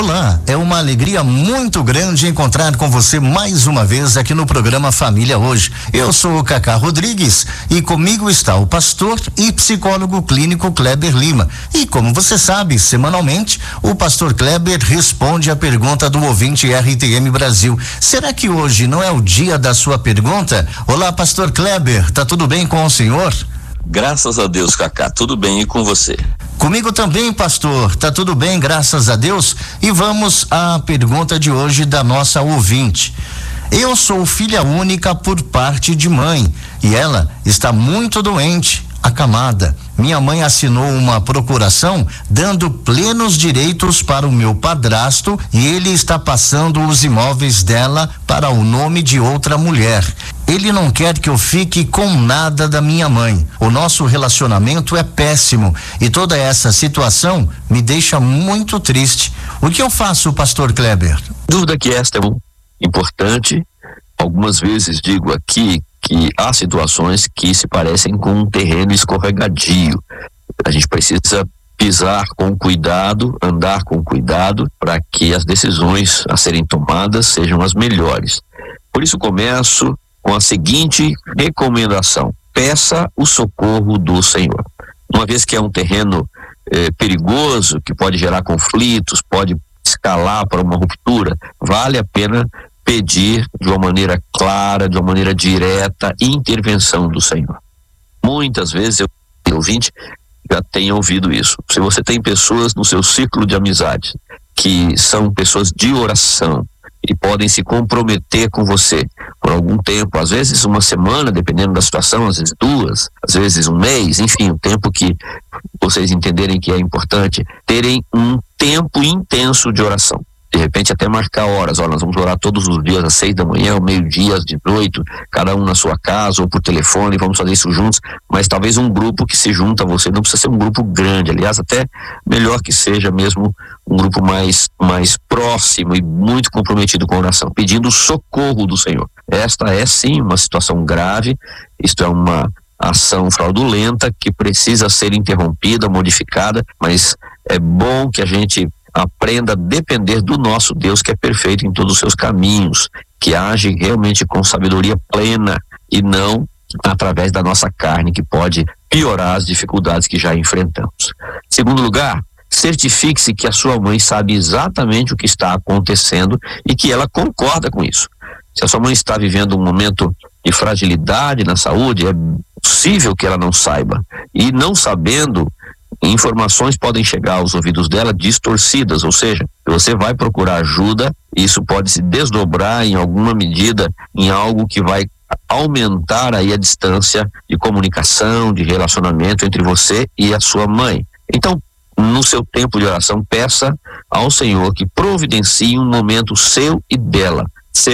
Olá, é uma alegria muito grande encontrar com você mais uma vez aqui no programa Família Hoje. Eu sou o Cacá Rodrigues e comigo está o pastor e psicólogo clínico Kleber Lima. E como você sabe, semanalmente, o pastor Kleber responde a pergunta do ouvinte RTM Brasil. Será que hoje não é o dia da sua pergunta? Olá, pastor Kleber, tá tudo bem com o senhor? Graças a Deus, Cacá, tudo bem, e com você? Comigo também, pastor, tá tudo bem, graças a Deus. E vamos à pergunta de hoje da nossa ouvinte. Eu sou filha única por parte de mãe e ela está muito doente, acamada. Minha mãe assinou uma procuração dando plenos direitos para o meu padrasto e ele está passando os imóveis dela para o nome de outra mulher. Ele não quer que eu fique com nada da minha mãe. O nosso relacionamento é péssimo e toda essa situação me deixa muito triste. O que eu faço, pastor Kleber? Dúvida que esta é importante. Algumas vezes digo aqui que há situações que se parecem com um terreno escorregadio. A gente precisa pisar com cuidado, andar com cuidado, para que as decisões a serem tomadas sejam as melhores. Por isso começo com a seguinte recomendação: peça o socorro do Senhor. Uma vez que é um terreno perigoso, que pode gerar conflitos, pode escalar para uma ruptura, vale a pena pedir de uma maneira clara, de uma maneira direta, intervenção do Senhor. Muitas vezes eu, ouvinte, já tenho ouvido isso. Se você tem pessoas no seu círculo de amizade que são pessoas de oração e podem se comprometer com você por algum tempo, às vezes uma semana, dependendo da situação, às vezes 2, às vezes um mês, enfim, o tempo que vocês entenderem que é importante, terem um tempo intenso de oração. De repente até marcar horas, nós vamos orar todos os dias às 6 da manhã, ao meio-dia, às 18, cada um na sua casa ou por telefone, vamos fazer isso juntos, mas talvez um grupo que se junta a você, não precisa ser um grupo grande, aliás, até melhor que seja mesmo um grupo mais próximo e muito comprometido com a oração, pedindo socorro do Senhor. Esta é sim uma situação grave, isto é uma ação fraudulenta que precisa ser interrompida, modificada, mas é bom que a gente aprenda a depender do nosso Deus, que é perfeito em todos os seus caminhos, que age realmente com sabedoria plena e não através da nossa carne, que pode piorar as dificuldades que já enfrentamos. Segundo lugar, certifique-se que a sua mãe sabe exatamente o que está acontecendo e que ela concorda com isso. Se a sua mãe está vivendo um momento de fragilidade na saúde, é possível que ela não saiba. E não sabendo, informações podem chegar aos ouvidos dela distorcidas, ou seja, você vai procurar ajuda, isso pode se desdobrar em alguma medida em algo que vai aumentar aí a distância de comunicação, de relacionamento entre você e a sua mãe. Então, no seu tempo de oração, peça ao Senhor que providencie um momento seu e dela.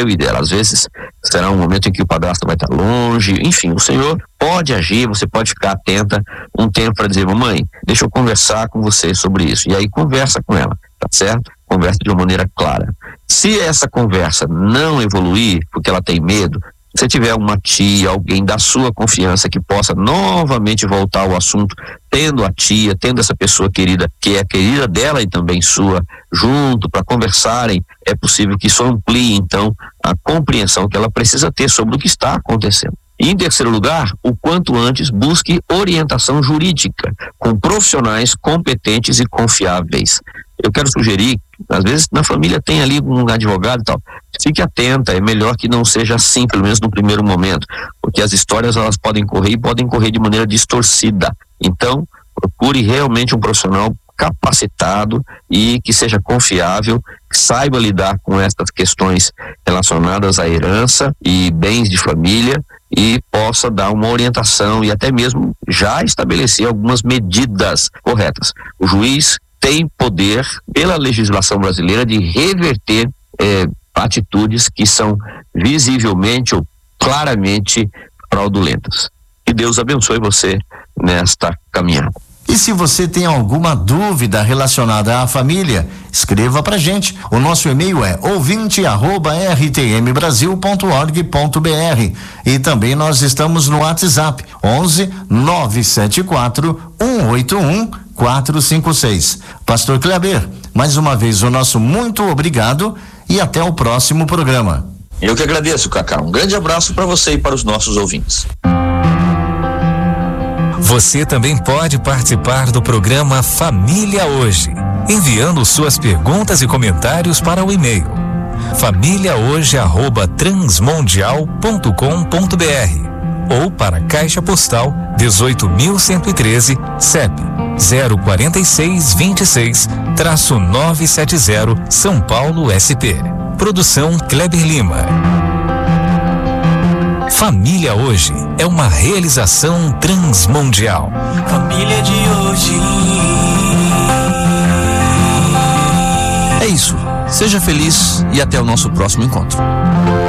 Às vezes será um momento em que o padrasto vai estar longe, enfim, o Senhor pode agir, você pode ficar atenta um tempo para dizer: mamãe, deixa eu conversar com você sobre isso, e aí conversa com ela, tá certo? Conversa de uma maneira clara. Se essa conversa não evoluir, porque ela tem medo, se tiver uma tia, alguém da sua confiança que possa novamente voltar ao assunto, tendo a tia, tendo essa pessoa querida, que é querida dela e também sua, junto para conversarem, é possível que isso amplie então a compreensão que ela precisa ter sobre o que está acontecendo. E em terceiro lugar, o quanto antes busque orientação jurídica com profissionais competentes e confiáveis. Eu quero sugerir, às vezes na família tem ali um advogado e tal, fique atenta, é melhor que não seja assim, pelo menos no primeiro momento, porque as histórias elas podem correr de maneira distorcida. Então, procure realmente um profissional capacitado e que seja confiável, que saiba lidar com essas questões relacionadas à herança e bens de família e possa dar uma orientação e até mesmo já estabelecer algumas medidas corretas. O juiz tem poder, pela legislação brasileira, de reverter atitudes que são visivelmente ou claramente fraudulentas. Que Deus abençoe você nesta caminhada. E se você tem alguma dúvida relacionada à família, escreva pra gente. O nosso e-mail é ouvinte@rtmbrasil.org.br e também nós estamos no WhatsApp 11 974 181 456. Pastor Kleber, Mais uma vez, o nosso muito obrigado e até o próximo programa. Eu que agradeço, Cacá. Um grande abraço para você e para os nossos ouvintes. Você também pode participar do programa Família Hoje, enviando suas perguntas e comentários para o e-mail famíliahoje@transmundial.com.br ou para a Caixa Postal 18.113, CEP 04626-970, São Paulo, SP. Produção Kleber Lima. Família Hoje é uma realização transmundial. Família de hoje. É isso. Seja feliz e até o nosso próximo encontro.